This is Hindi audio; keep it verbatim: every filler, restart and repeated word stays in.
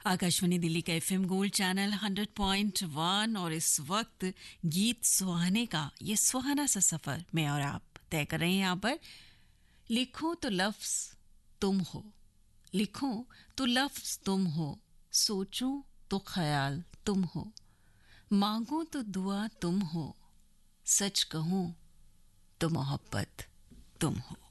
आकाशवाणी दिल्ली का FM gold channel hundred point one और इस वक्त गीत सुहाने का ये सुहाना सा सफर मैं और आप तय कर रहे हैं। यहाँ पर लिखूं तो लफ्ज तुम हो, लिखूं तो लफ्ज तुम हो, सोचूं तो ख्याल तुम हो, मांगूं तो दुआ तुम हो, सच कहूं तो मोहब्बत तुम हो।